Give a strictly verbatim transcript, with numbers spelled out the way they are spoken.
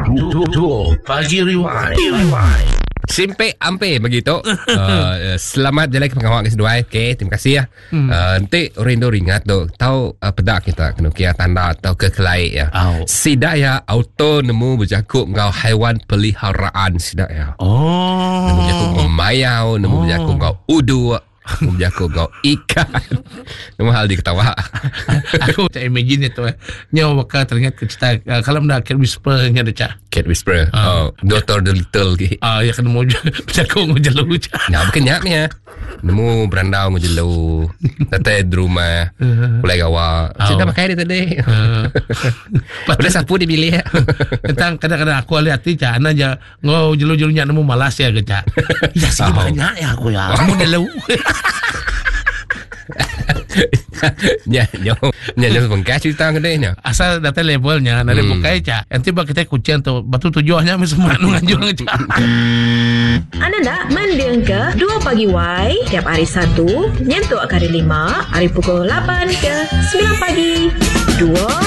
Pagi Rewind. Simpe ampe begitu. uh, selamat jalan ke pengawal ke sedua. Okey, terima kasih ya. Hmm. Uh, nanti orang tu ingat tu tahu uh, pedak kita kena kira tanda atau kekelai ya. Oh. Sidak ya auto nemu berjakup ngau haiwan peliharaan sidak ya. Oh. Nemu berjakup ngau mayau, nemu oh. berjakup ngau udu. Menjaga kau ikan. Nama hal diketawa. Aku tak imagine itu. Nyawa bakal teringat ke cerita uh, kalau nak Cat Whisperer yang ada cak. Cat Whisperer. Uh. Oh, Doctor Dolittle ke. Ah, ya kena mau berjaga ngejelu cak. Nah, bukan nyak ni ya. Nemu berandau ngejelu. Tata di rumah. Mulai gawa. Cerita pakai dia tadi. Udah sapu di bilik. Tentang kadang-kadang aku lihat ti cak ana aja ngau jelu-jelunya nemu malas ya ke cak. Ya sih banyak ya aku ya. Kamu jelu. Ya, jom, ya jom bengkai cerita kedainya. Asal data levelnya, nanti hmm. bukai cak. Nanti bagi kita kucing tu, batu tujuannya semua nganjur cak. Anda nak mendeng ke dua pagi Y tiap hari Sabtu, nyentuk hari lima, hari pukul lapan ke sembilan pagi. Dua